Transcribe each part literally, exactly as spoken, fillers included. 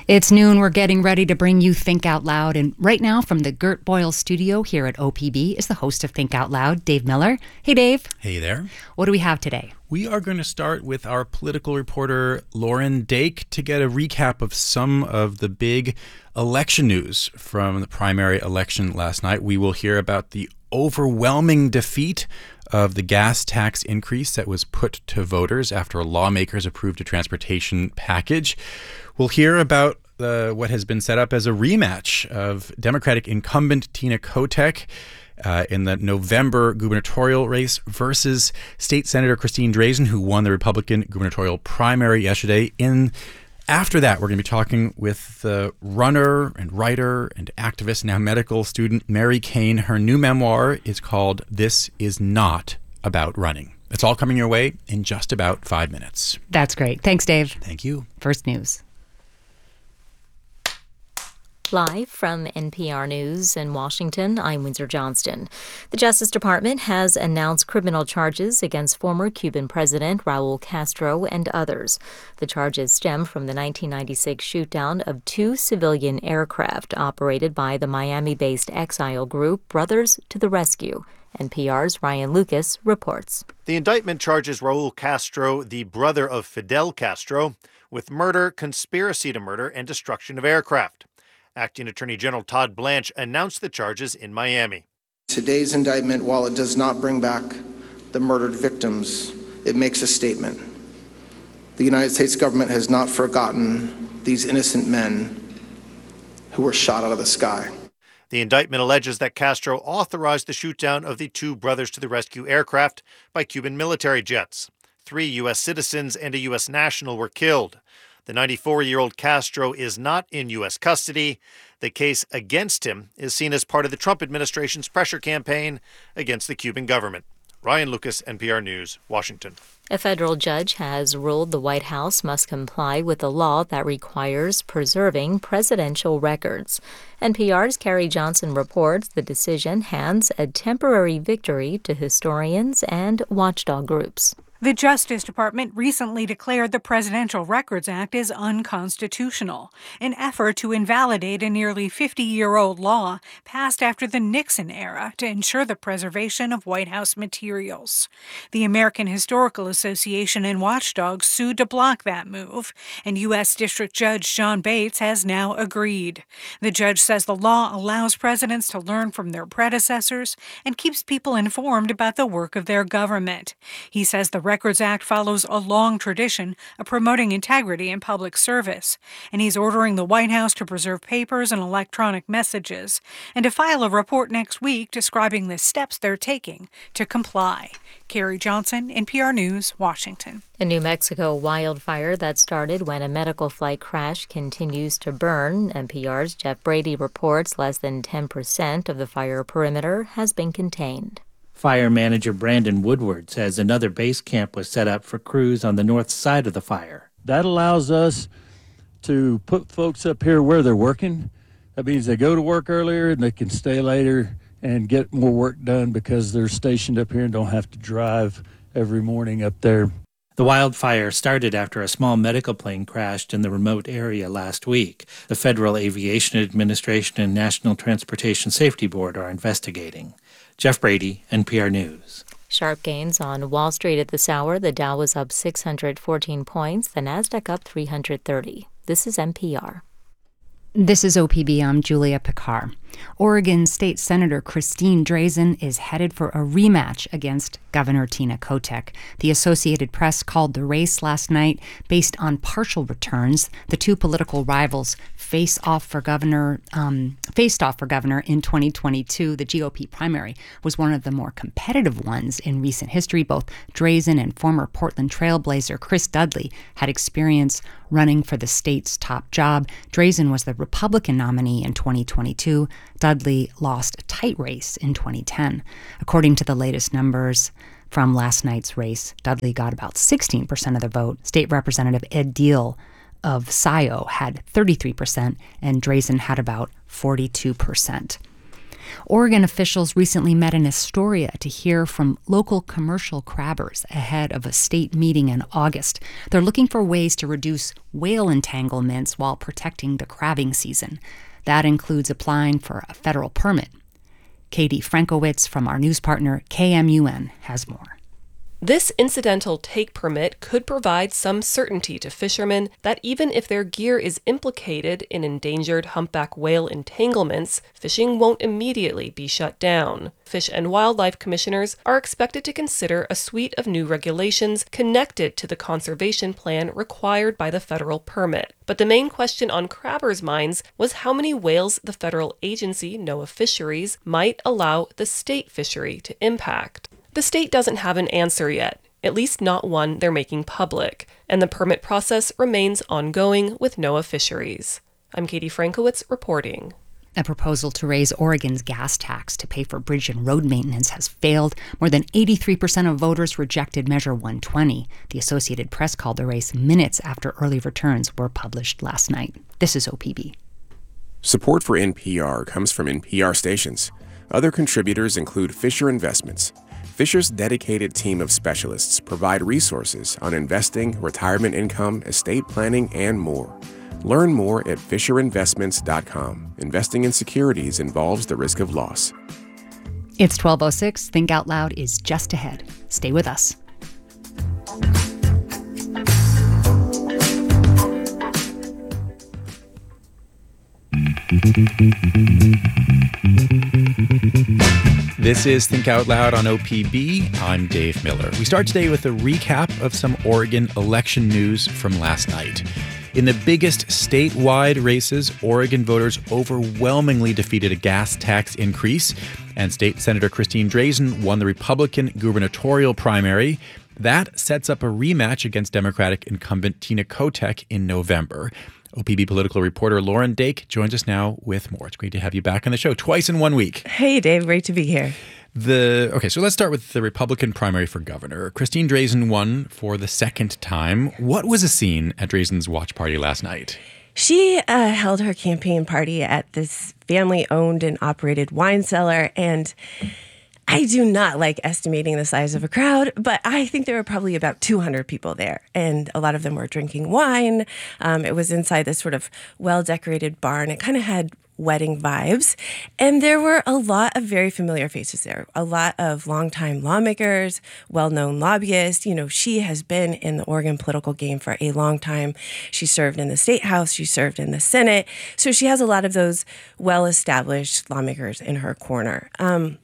It's noon. We're getting ready to bring you Think Out Loud. And right now, from the Gert Boyle studio here at O P B, is the host of Think Out Loud, Dave Miller. Hey, Dave. Hey there. What do we have today? We are going to start with our political reporter, Lauren Dake, to get a recap of some of the big election news from the primary election last night. We will hear about the overwhelming defeat of the gas tax increase that was put to voters after lawmakers approved a transportation package. We'll hear about uh, what has been set up as a rematch of Democratic incumbent Tina Kotek uh, in the November gubernatorial race versus State Senator Christine Drazan, who won the Republican gubernatorial primary yesterday. In After that, we're going to be talking with the runner and writer and activist, now medical student, Mary Cain. Her new memoir is called This Is Not About Running. It's all coming your way in just about five minutes. That's great. Thanks, Dave. Thank you. First news. Live from N P R News in Washington, I'm Windsor Johnston. The Justice Department has announced criminal charges against former Cuban President Raul Castro and others. The charges stem from the nineteen ninety-six shootdown of two civilian aircraft operated by the Miami-based exile group Brothers to the Rescue. N P R's Ryan Lucas reports. The indictment charges Raul Castro, the brother of Fidel Castro, with murder, conspiracy to murder, and destruction of aircraft. Acting Attorney General Todd Blanche announced the charges in Miami. Today's indictment, while it does not bring back the murdered victims, it makes a statement. The United States government has not forgotten these innocent men who were shot out of the sky. The indictment alleges that Castro authorized the shootdown of the two Brothers to the Rescue aircraft by Cuban military jets. Three U S citizens and a U S national were killed. The ninety-four-year-old Castro is not in U S custody. The case against him is seen as part of the Trump administration's pressure campaign against the Cuban government. Ryan Lucas, N P R News, Washington. A federal judge has ruled the White House must comply with a law that requires preserving presidential records. N P R's Carrie Johnson reports the decision hands a temporary victory to historians and watchdog groups. The Justice Department recently declared the Presidential Records Act is unconstitutional, an effort to invalidate a nearly fifty-year-old law passed after the Nixon era to ensure the preservation of White House materials. The American Historical Association and watchdogs sued to block that move, and U S District Judge John Bates has now agreed. The judge says the law allows presidents to learn from their predecessors and keeps people informed about the work of their government. He says the Records Act follows a long tradition of promoting integrity in public service, and he's ordering the White House to preserve papers and electronic messages and to file a report next week describing the steps they're taking to comply. Carrie Johnson, N P R News, Washington. A New Mexico wildfire that started when a medical flight crashed continues to burn. N P R's Jeff Brady reports less than ten percent of the fire perimeter has been contained. Fire manager Brandon Woodward says another base camp was set up for crews on the north side of the fire. That allows us to put folks up here where they're working. That means they go to work earlier and they can stay later and get more work done because they're stationed up here and don't have to drive every morning up there. The wildfire started after a small medical plane crashed in the remote area last week. The Federal Aviation Administration and National Transportation Safety Board are investigating. Jeff Brady, N P R News. Sharp gains on Wall Street at this hour. The Dow was up six hundred fourteen points, the Nasdaq up three hundred thirty. This is N P R. This is O P B. I'm Julia Picard. Oregon State Senator Christine Drazan is headed for a rematch against Governor Tina Kotek. The Associated Press called the race last night based on partial returns. The two political rivals face off for governor, um, faced off for governor in twenty twenty-two. The G O P primary was one of the more competitive ones in recent history. Both Drazan and former Portland Trailblazer Chris Dudley had experience running for the state's top job. Drazan was the Republican nominee in twenty twenty-two. Dudley lost a tight race in twenty ten. According to the latest numbers from last night's race, Dudley got about sixteen percent of the vote. State Representative Ed Deal of Scio had thirty-three percent, and Drazan had about forty-two percent. Oregon officials recently met in Astoria to hear from local commercial crabbers ahead of a state meeting in August. They're looking for ways to reduce whale entanglements while protecting the crabbing season. That includes applying for a federal permit. Katie Frankowitz from our news partner K M U N has more. This incidental take permit could provide some certainty to fishermen that even if their gear is implicated in endangered humpback whale entanglements, fishing won't immediately be shut down. Fish and Wildlife commissioners are expected to consider a suite of new regulations connected to the conservation plan required by the federal permit. But the main question on crabbers' minds was how many whales the federal agency, NOAA Fisheries, might allow the state fishery to impact. The state doesn't have an answer yet, at least not one they're making public, and the permit process remains ongoing with NOAA Fisheries. I'm Katie Frankowitz reporting. A proposal to raise Oregon's gas tax to pay for bridge and road maintenance has failed. More than eighty-three percent of voters rejected Measure one twenty. The Associated Press called the race minutes after early returns were published last night. This is O P B. Support for N P R comes from N P R stations. Other contributors include Fisher Investments. Fisher's dedicated team of specialists provide resources on investing, retirement income, estate planning, and more. Learn more at fisher investments dot com. Investing in securities involves the risk of loss. It's twelve oh six. Think Out Loud is just ahead. Stay with us. This is Think Out Loud on O P B. I'm Dave Miller. We start today with a recap of some Oregon election news from last night. In the biggest statewide races, Oregon voters overwhelmingly defeated a gas tax increase, and State Senator Christine Drazan won the Republican gubernatorial primary. That sets up a rematch against Democratic incumbent Tina Kotek in November. O P B political reporter Lauren Dake joins us now with more. It's great to have you back on the show twice in one week. Hey, Dave. Great to be here. The okay, so let's start with the Republican primary for governor. Christine Drazan won for the second time. What was the scene at Drazan's watch party last night? She uh, held her campaign party at this family-owned and operated wine cellar, and I do not like estimating the size of a crowd, but I think there were probably about two hundred people there, and a lot of them were drinking wine. Um, it was inside this sort of well-decorated barn. It kind of had wedding vibes, and there were a lot of very familiar faces there, a lot of longtime lawmakers, well-known lobbyists. You know, she has been in the Oregon political game for a long time. She served in the State House, she served in the Senate, so she has a lot of those well-established lawmakers in her corner. Um,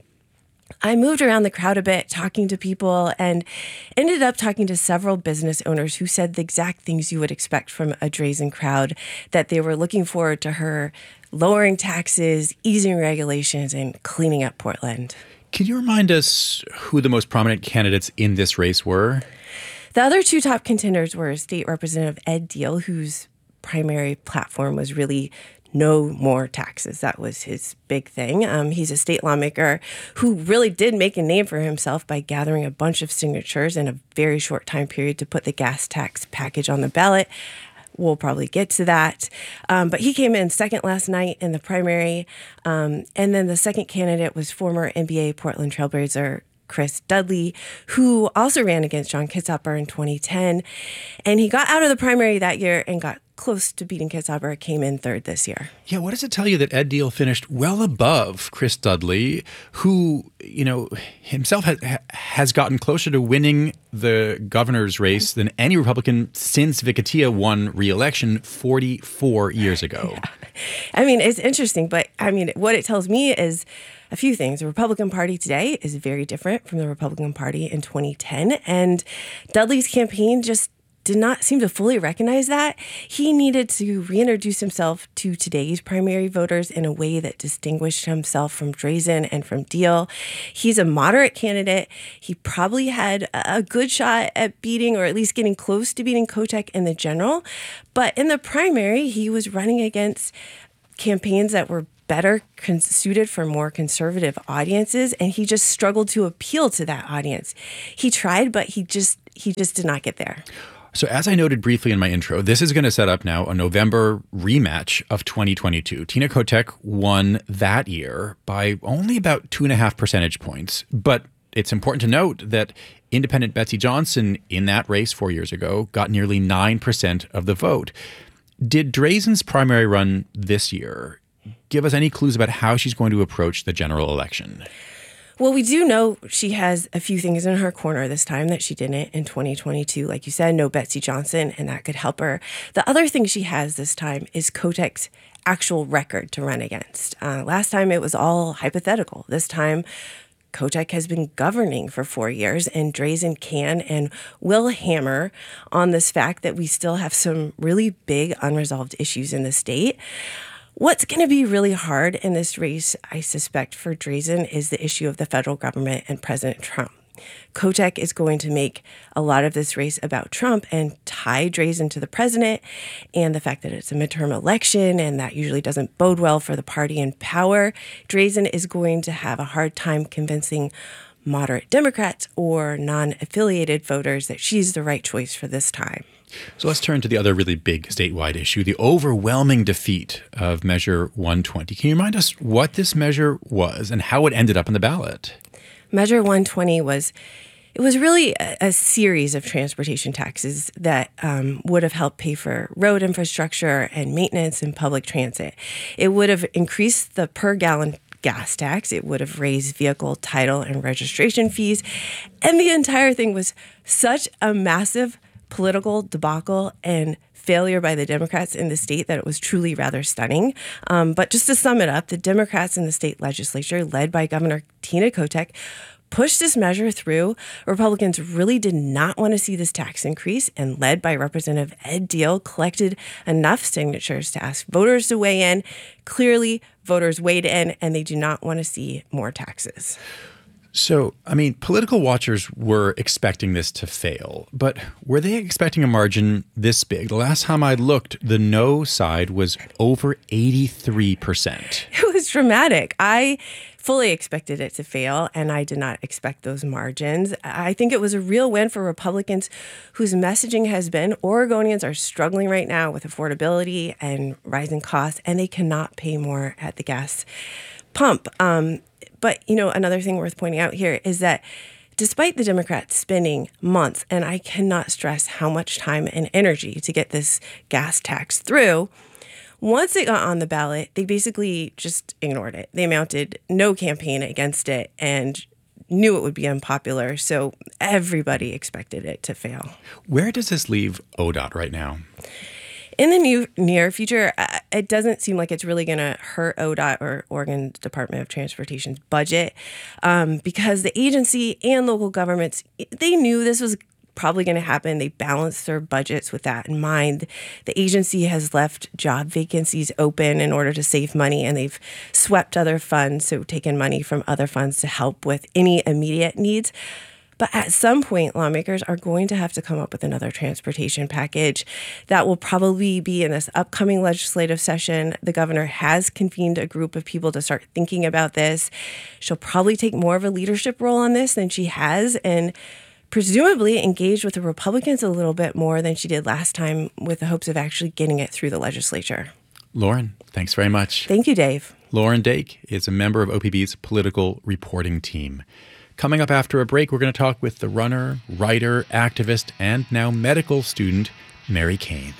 I moved around the crowd a bit, talking to people, and ended up talking to several business owners who said the exact things you would expect from a Drazan crowd, that they were looking forward to her lowering taxes, easing regulations, and cleaning up Portland. Can you remind us who the most prominent candidates in this race were? The other two top contenders were State Representative Ed Diehl, whose primary platform was really no more taxes. That was his big thing. Um, he's a state lawmaker who really did make a name for himself by gathering a bunch of signatures in a very short time period to put the gas tax package on the ballot. We'll probably get to that. Um, but he came in second last night in the primary. Um, and then the second candidate was former N B A Portland Trailblazer Chris Dudley, who also ran against John Kitzhaber in twenty ten. And he got out of the primary that year and got close to beating Kitzhaber, came in third this year. Yeah, what does it tell you that Ed Diehl finished well above Chris Dudley, who, you know, himself has, has gotten closer to winning the governor's race than any Republican since Vicatia won re-election forty-four years ago? Yeah. I mean, it's interesting, but I mean, what it tells me is a few things. The Republican Party today is very different from the Republican Party in twenty ten, and Dudley's campaign just did not seem to fully recognize that. He needed to reintroduce himself to today's primary voters in a way that distinguished himself from Drazan and from Diehl. He's a moderate candidate. He probably had a good shot at beating, or at least getting close to beating, Kotek in the general. But in the primary, he was running against campaigns that were better con- suited for more conservative audiences, and he just struggled to appeal to that audience. He tried, but he just he just did not get there. So as I noted briefly in my intro, this is going to set up now a November rematch of twenty twenty-two. Tina Kotek won that year by only about two and a half percentage points. But it's important to note that independent Betsy Johnson in that race four years ago got nearly nine percent of the vote. Did Drazen's primary run this year give us any clues about how she's going to approach the general election? Well, we do know she has a few things in her corner this time that she didn't in twenty twenty-two. Like you said, no Betsy Johnson, and that could help her. The other thing she has this time is Kotek's actual record to run against. Uh, last time it was all hypothetical. This time, Kotek has been governing for four years, and Drazen can and will hammer on this fact that we still have some really big unresolved issues in the state. What's going to be really hard in this race, I suspect, for Drazen is the issue of the federal government and President Trump. Kotek is going to make a lot of this race about Trump and tie Drazen to the president, and the fact that it's a midterm election and that usually doesn't bode well for the party in power. Drazen is going to have a hard time convincing moderate Democrats or non-affiliated voters that she's the right choice for this time. So let's turn to the other really big statewide issue, the overwhelming defeat of Measure one twenty. Can you remind us what this measure was and how it ended up on the ballot? Measure one twenty was, it was really a, a series of transportation taxes that um, would have helped pay for road infrastructure and maintenance and public transit. It would have increased the per gallon gas tax. It would have raised vehicle title and registration fees. And the entire thing was such a massive political debacle and failure by the Democrats in the state that it was truly rather stunning. Um, but just to sum it up, the Democrats in the state legislature, led by Governor Tina Kotek, pushed this measure through. Republicans really did not want to see this tax increase, and led by Representative Ed Deal, collected enough signatures to ask voters to weigh in. Clearly, voters weighed in, and they do not want to see more taxes. So, I mean, political watchers were expecting this to fail, but were they expecting a margin this big? The last time I looked, the no side was over eighty-three percent. It was dramatic. I fully expected it to fail, and I did not expect those margins. I think it was a real win for Republicans whose messaging has been Oregonians are struggling right now with affordability and rising costs, and they cannot pay more at the gas pump. Um, But, you know, another thing worth pointing out here is that despite the Democrats spending months, and I cannot stress how much time and energy to get this gas tax through, once it got on the ballot, they basically just ignored it. They mounted no campaign against it and knew it would be unpopular. So everybody expected it to fail. Where does this leave O D O T right now? In the new, near future, uh, it doesn't seem like it's really going to hurt O D O T or Oregon Department of Transportation's budget um, because the agency and local governments, they knew this was probably going to happen. They balanced their budgets with that in mind. The agency has left job vacancies open in order to save money, and they've swept other funds, so taken money from other funds to help with any immediate needs. But at some point, lawmakers are going to have to come up with another transportation package that will probably be in this upcoming legislative session. The governor has convened a group of people to start thinking about this. She'll probably take more of a leadership role on this than she has, and presumably engage with the Republicans a little bit more than she did last time, with the hopes of actually getting it through the legislature. Lauren, thanks very much. Thank you, Dave. Lauren Dake is a member of O P B's political reporting team. Coming up after a break, we're going to talk with the runner, writer, activist, and now medical student, Mary Cain.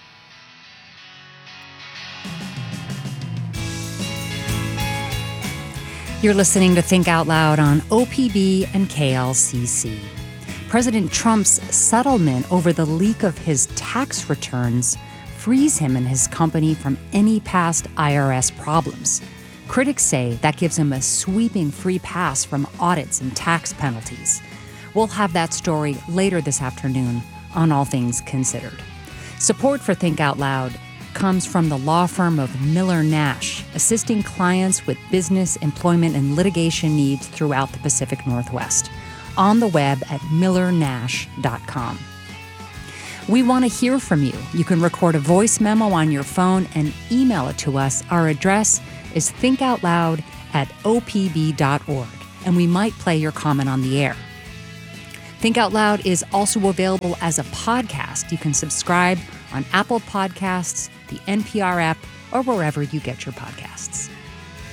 You're listening to Think Out Loud on O P B and K L C C. President Trump's settlement over the leak of his tax returns frees him and his company from any past I R S problems. Critics say that gives him a sweeping free pass from audits and tax penalties. We'll have that story later this afternoon on All Things Considered. Support for Think Out Loud comes from the law firm of Miller Nash, assisting clients with business, employment, and litigation needs throughout the Pacific Northwest. On the web at miller nash dot com. We want to hear from you. You can record a voice memo on your phone and email it to us. Our address is thinkoutloud at o p b dot org, and we might play your comment on the air. Think Out Loud is also available as a podcast. You can subscribe on Apple Podcasts, the N P R app, or wherever you get your podcasts.